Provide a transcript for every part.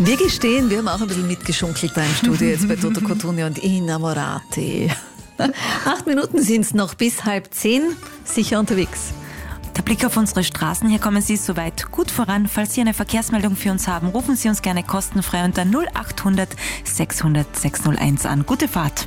Wir gestehen, wir haben auch ein bisschen mitgeschunkelt da im Studio jetzt bei Toto Cotugno und Innamorati. 8 Minuten sind es noch bis 9:30, sicher unterwegs. Der Blick auf unsere Straßen, hier kommen Sie soweit gut voran. Falls Sie eine Verkehrsmeldung für uns haben, rufen Sie uns gerne kostenfrei unter 0800 600 601 an. Gute Fahrt.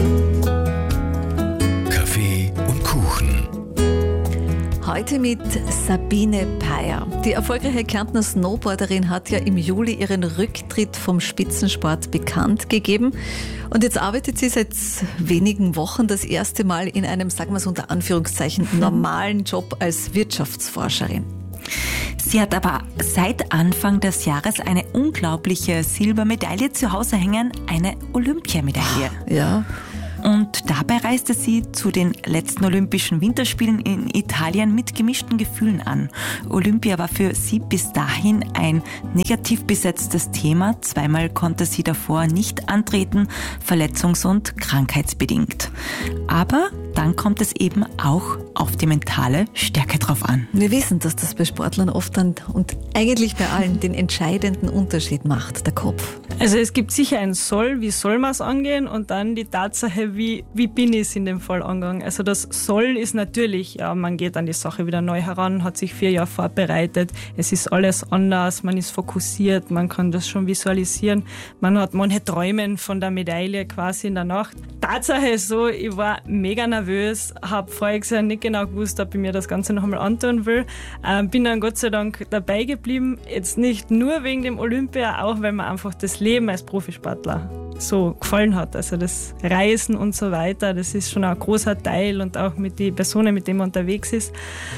Kaffee und Kuchen. Heute mit Sabine Peyer. Die erfolgreiche Kärntner Snowboarderin hat ja im Juli ihren Rücktritt vom Spitzensport bekannt gegeben. Und jetzt arbeitet sie seit wenigen Wochen das erste Mal in einem, sagen wir es unter Anführungszeichen, normalen Job als Wirtschaftsforscherin. Sie hat aber seit Anfang des Jahres eine unglaubliche Silbermedaille zu Hause hängen, eine Olympiamedaille. Ja. Und dabei reiste sie zu den letzten Olympischen Winterspielen in Italien mit gemischten Gefühlen an. Olympia war für sie bis dahin ein negativ besetztes Thema. Zweimal konnte sie davor nicht antreten, verletzungs- und krankheitsbedingt. Aber dann kommt es eben auch auf die mentale Stärke drauf an. Wir wissen, dass das bei Sportlern oft dann und eigentlich bei allen den entscheidenden Unterschied macht, der Kopf. Also es gibt sicher ein Soll, wie soll man es angehen, und dann die Tatsache, wie bin ich es in dem Fall angegangen. Also das Soll ist natürlich, ja, man geht an die Sache wieder neu heran, hat sich 4 Jahre vorbereitet, es ist alles anders, man ist fokussiert, man kann das schon visualisieren, man hat manche Träume von der Medaille quasi in der Nacht. Tatsache ist so, ich war mega nervös, habe voriges Jahr nicht genau gewusst, ob ich mir das Ganze noch einmal antun will. Bin dann Gott sei Dank dabei geblieben, jetzt nicht nur wegen dem Olympia, auch weil mir einfach das Leben als Profisportler so gefallen hat. Also das Reisen und so weiter, das ist schon ein großer Teil, und auch mit den Personen, mit denen man unterwegs ist.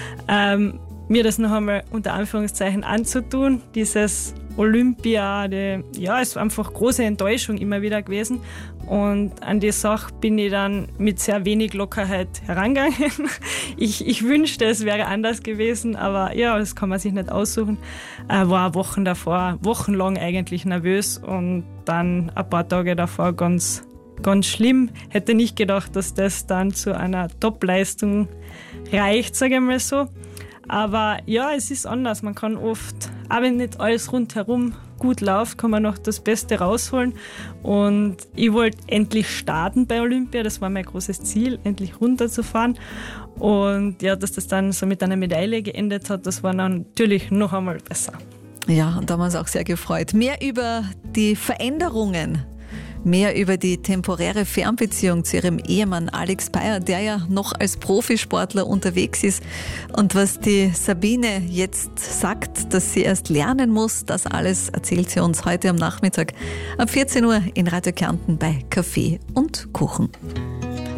Mir das noch einmal unter Anführungszeichen anzutun, dieses Olympia, ist einfach große Enttäuschung immer wieder gewesen. Und an die Sache bin ich dann mit sehr wenig Lockerheit herangegangen. Ich wünschte, es wäre anders gewesen, aber ja, das kann man sich nicht aussuchen. War Wochen davor, wochenlang eigentlich nervös, und dann ein paar Tage davor ganz, ganz schlimm. Hätte nicht gedacht, dass das dann zu einer Top-Leistung reicht, sage ich mal so. Aber ja, es ist anders. Man kann oft, auch wenn nicht alles rundherum gut läuft, kann man noch das Beste rausholen. Und ich wollte endlich starten bei Olympia. Das war mein großes Ziel, endlich runterzufahren. Und ja, dass das dann so mit einer Medaille geendet hat, das war dann natürlich noch einmal besser. Ja, und da haben wir uns auch sehr gefreut. Mehr über die Veränderungen, mehr über die temporäre Fernbeziehung zu ihrem Ehemann Alex Peyer, der ja noch als Profisportler unterwegs ist, und was die Sabine jetzt sagt, dass sie erst lernen muss, das alles erzählt sie uns heute am Nachmittag ab 14 Uhr in Radio Kärnten bei Kaffee und Kuchen.